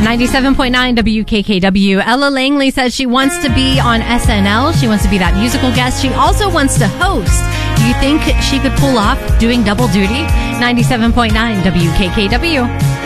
97.9 WKKW. Ella Langley says she wants to be on SNL. She wants to be that musical guest. She also wants to host. Do you think she could pull off doing double duty? 97.9 WKKW.